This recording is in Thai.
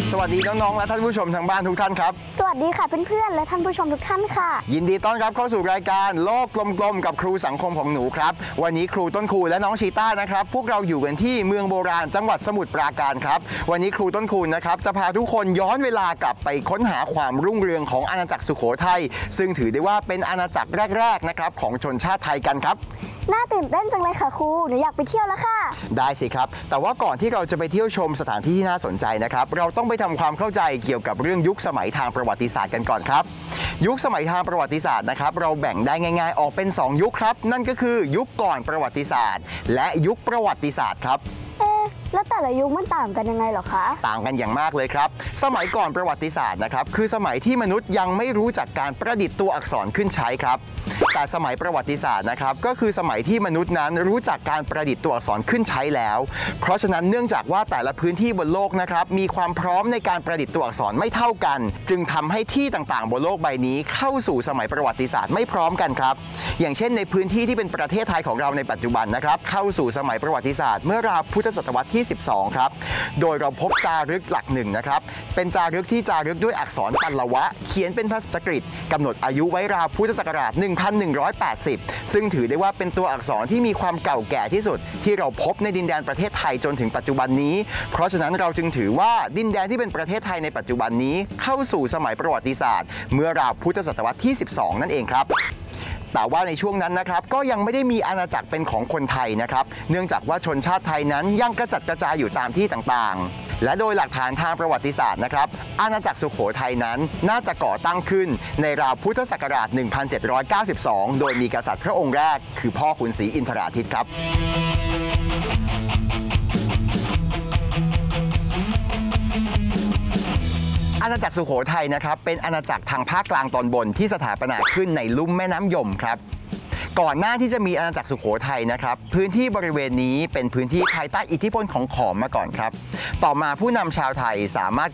สวัสดีน้องๆและท่านผู้ชมทางบ้านทุกท่านครับสวัสดีค่ะเพื่อนๆและท่านผู้ชมทุกท่านค่ะยินดีต้อนรับเข้าสู่รายการโลกกลมๆกับครูสังคมของหนูครับวันนี้ครูต้นคูและน้องชีต้านะครับพวกเราอยู่กันที่เมืองโบราณจังหวัดสมุทรปราการครับวันนี้ครูต้นคูนะครับจะพาทุกคนย้อนเวลากลับไปค้นหาความรุ่งเรืองของอาณาจักรสุโขทัยซึ่งถือได้ว่าเป็นอาณาจักรแรกๆนะครับของชนชาติไทยกันครับน่าตื่นเต้นจังเลยค่ะครูหนูอยากไปเที่ยวแล้วค่ะได้สิครับแต่ว่าก่อนที่เราจะไปเที่ยวชมสถานที่ที่น่าสนใจนะครับเราต้องไปทำความเข้าใจเกี่ยวกับเรื่องยุคสมัยทางประวัติศาสตร์กันก่อนครับยุคสมัยทางประวัติศาสตร์นะครับเราแบ่งได้ง่ายๆออกเป็น2ยุคครับนั่นก็คือยุคก่อนประวัติศาสตร์และยุคประวัติศาสตร์ครับแล้วแต่ละยุคมันต่างกันยังไงเหรอคะต่างกันอย่างมากเลยครับสมัยก่อนประวัติศาสตร์นะครับคือสมัยที่มนุษย์ยังไม่รู้จักการประดิษฐ์ตัวอักษรขึ้นใช้ครับแต่สมัยประวัติศาสตร์นะครับก็คือสมัยที่มนุษย์นั้นรู้จักการประดิษฐ์ตัวอักษรขึ้นใช้แล้วเพราะฉะนั้นเนื่องจากว่าแต่ละพื้นที่บนโลกนะครับมีความพร้อมในการประดิษฐ์ตัวอักษรไม่เท่ากันจึงทำให้ที่ต่างๆบนโลกใบนี้เข้าสู่สมัยประวัติศาสตร์ไม่พร้อมกันครับอย่างเช่นในพื้นที่ที่เป็นประเทศไทยของเราในปัจจุบันนะครับเข้าสู่สมัยประวัติศาสตร์เมื่อราวพุทธศตวรรษที่12ครับโดยเราพบจารึกหลักหนึ่งนะครับเป็นจารึกที่จารึกด้วยอักษรปัลลวะเขียนเป็นภาษาสันสกฤตกำหนดอายุไว้ราวพุทธศักราช 1180 ซึ่งถือได้ว่าเป็นตัวอักษรที่มีความเก่าแก่ที่สุดที่เราพบในดินแดนประเทศไทยจนถึงปัจจุบันนี้เพราะฉะนั้นเราจึงถือว่าดินแดนที่เป็นประเทศไทยในปัจจุบันนี้เข้าสู่สมัยประวัติศาสตร์เมื่อราวพุทธศตวรรษที่ 12 นั่นเองครับแต่ว่าในช่วงนั้นนะครับก็ยังไม่ได้มีอาณาจักรเป็นของคนไทยนะครับเนื่องจากว่าชนชาติไทยนั้นยังกระจัดกระจายอยู่ตามที่ต่างๆและโดยหลักฐานทางประวัติศาสตร์นะครับอาณาจักรสุโขทัยนั้นน่าจะก่อตั้งขึ้นในราวพุทธศักราช 1792 โดยมีกษัตริย์พระองค์แรกคือพ่อขุนศรีอินทราทิตย์ครับอาณาจักรสุโขทัยนะครับเป็นอาณาจักรทางภาคกลางตอนบนที่สถาปนาขึ้นในลุ่มแม่น้ำยมครับก่อนหน้าที่จะมีอาณาจักรสุโขทัยนะครับพื้นที่บริเวณนี้เป็นพื้นที่ภายใต้อิทธิพลของขอมมาก่อนครับต่อมาผู้นำชาวไทยสามารถ